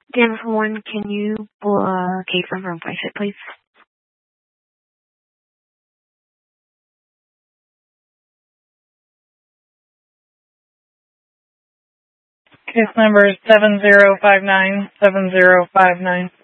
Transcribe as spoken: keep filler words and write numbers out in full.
Denver one, can you pull a case number and place it, please? Case number is seven zero five nine seven zero five nine.